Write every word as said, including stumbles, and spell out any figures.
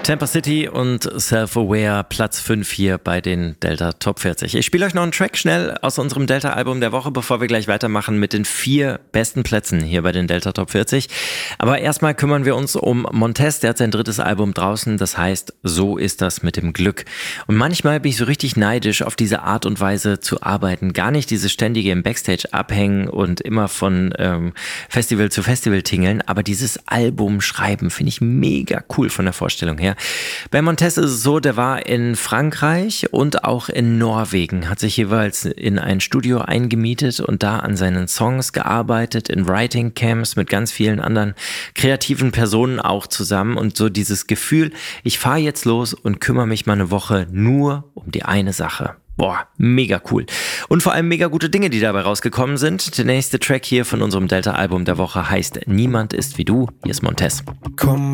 Tampa City und Self-Aware, Platz fünf hier bei den Delta Top vierzig. Ich spiele euch noch einen Track schnell aus unserem Delta-Album der Woche, bevor wir gleich weitermachen mit den vier besten Plätzen hier bei den Delta Top vierzig. Aber erstmal kümmern wir uns um Montez, der hat sein drittes Album draußen, das heißt, so ist das mit dem Glück. Und manchmal bin ich so richtig neidisch auf diese Art und Weise zu arbeiten. Gar nicht dieses ständige im Backstage abhängen und immer von ähm, Festival zu Festival tingeln, aber dieses Album schreiben finde ich mega cool von der Vorstellung her. Bei Montez ist es so, der war in Frankreich und auch in Norwegen, hat sich jeweils in ein Studio eingemietet und da an seinen Songs gearbeitet, in Writing Camps mit ganz vielen anderen kreativen Personen auch zusammen und so dieses Gefühl, ich fahre jetzt los und kümmere mich mal eine Woche nur um die eine Sache. Boah, mega cool. Und vor allem mega gute Dinge, die dabei rausgekommen sind. Der nächste Track hier von unserem Delta-Album der Woche heißt Niemand ist wie du. Hier ist Montez. Komm